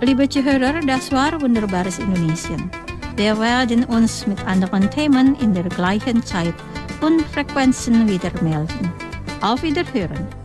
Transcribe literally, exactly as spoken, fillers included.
Liebe Zuhörer, das war Wunderbares Indonesien. Wir werden uns mit anderen Themen in der gleichen Zeit und Frequenzen wieder melden. Auf Wiederhören!